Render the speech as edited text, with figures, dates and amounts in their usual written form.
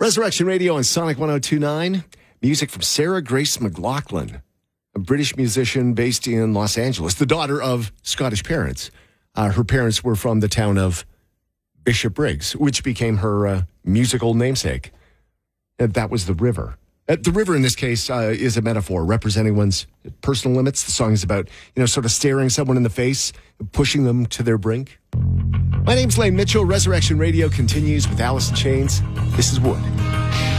Resurrection Radio on Sonic 102.9. Music from Sarah Grace McLachlan, a British musician based in Los Angeles, the daughter of Scottish parents. Her parents were from the town of Bishop Briggs, which became her musical namesake. And that was the river. The river in this case is a metaphor representing one's personal limits. The song is about, sort of staring someone in the face, pushing them to their brink. My name's Lane Mitchell. Resurrection Radio continues with Alice in Chains. This is Wood.